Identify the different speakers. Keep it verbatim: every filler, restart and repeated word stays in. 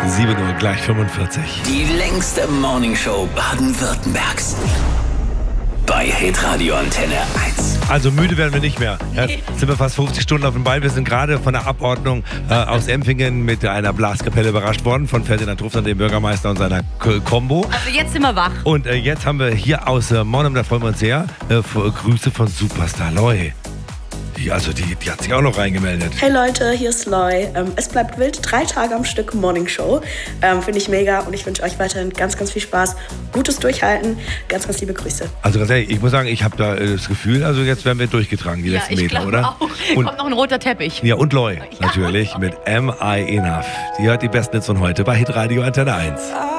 Speaker 1: sieben Uhr, gleich fünfundvierzig.
Speaker 2: Die längste Morningshow Baden-Württembergs. Bei Hitradio Antenne eins.
Speaker 1: Also müde werden wir nicht mehr. Ja, sind wir fast fünfzig Stunden auf dem Ball. Wir sind gerade von der Abordnung äh, aus Empfingen mit einer Blaskapelle überrascht worden von Ferdinand Truffner, dem Bürgermeister, und seiner K- Combo.
Speaker 3: Also jetzt sind wir wach.
Speaker 1: Und äh, jetzt haben wir hier aus äh, Monum, da freuen wir uns sehr, äh, Grüße von Superstar Loy. Die, also die, die hat sich auch noch reingemeldet.
Speaker 4: Hey Leute, hier ist Loy. Ähm, es bleibt wild, drei Tage am Stück Morning Show. Ähm, Finde ich mega und ich wünsche euch weiterhin ganz, ganz viel Spaß. Gutes Durchhalten. Ganz, ganz liebe Grüße.
Speaker 1: Also ganz ehrlich, ich muss sagen, ich habe da äh, das Gefühl, also jetzt werden wir durchgetragen, die
Speaker 3: Ja,
Speaker 1: letzten
Speaker 3: ich
Speaker 1: Meter,
Speaker 3: glaube
Speaker 1: oder?
Speaker 3: auch.
Speaker 1: Und,
Speaker 3: Kommt noch ein roter Teppich.
Speaker 1: ja, und Loy natürlich mit Am I Enough. Die hört die besten Hits von heute bei Hitradio Antenne eins.